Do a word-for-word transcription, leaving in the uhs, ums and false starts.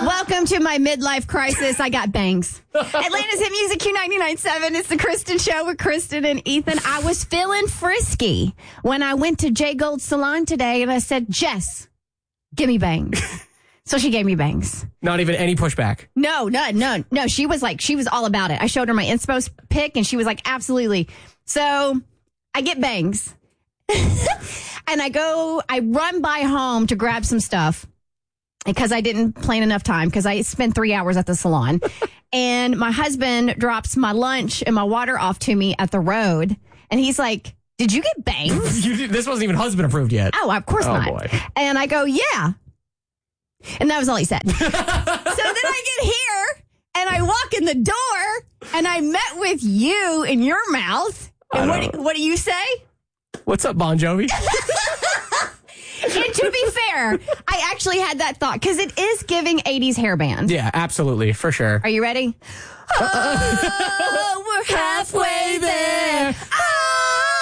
Welcome to my midlife crisis. I got bangs. Atlanta's Hit Music Q ninety-nine point seven. It's the Kristen Show with Kristen and Ethan. I was feeling frisky when I went to J Gold Salon today and I said, Jess, give me bangs. So she gave me bangs. Not even any pushback. No, no, no, no. She was like, she was all about it. I showed her my inspo pic and she was like, absolutely. So I get bangs. And I go, I run by home to grab some stuff because I didn't plan enough time because I spent three hours at the salon. And my husband drops my lunch and my water off to me at the road. And he's like, did you get bangs? you, this wasn't even husband approved yet. Oh, of course oh, not. Boy. And I go, yeah. And that was all he said. So then I get here and I walk in the door and I met with you in your mouth. And what, what do you say? What's up, Bon Jovi? And to be fair, I actually had that thought because it is giving eighties hairband. Yeah, absolutely, for sure. Are you ready? Oh, we're halfway